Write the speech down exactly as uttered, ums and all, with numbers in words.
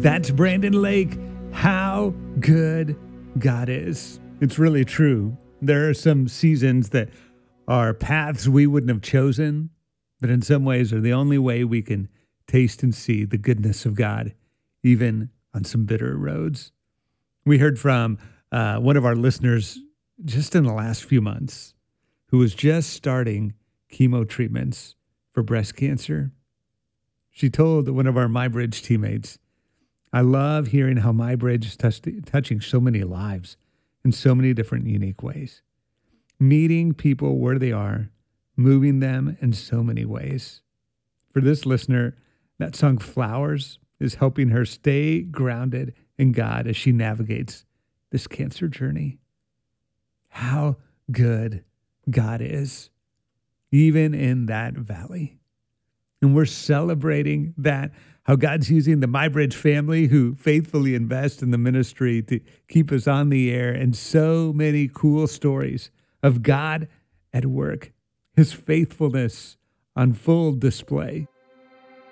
That's Brandon Lake. How good God is. It's really true. There are some seasons that are paths we wouldn't have chosen, but in some ways are the only way we can taste and see the goodness of God, even on some bitter roads. We heard from uh, one of our listeners just in the last few months who was just starting chemo treatments for breast cancer. She told one of our MyBridge teammates, I love hearing how MyBridge is touch- touching so many lives in so many different unique ways. Meeting people where they are, moving them in so many ways. For this listener, that song Flowers is helping her stay grounded in God as she navigates this cancer journey. How good God is, even in that valley. And we're celebrating that, how God's using the MyBridge family who faithfully invest in the ministry to keep us on the air, and so many cool stories of God at work, his faithfulness on full display.